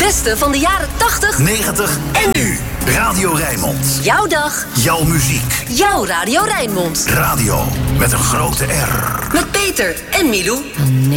beste van de jaren 80, 90 en nu. Radio Rijnmond. Jouw dag, Jouw muziek. jouw Radio Rijnmond. Radio met een grote R. Met Peter en Milou.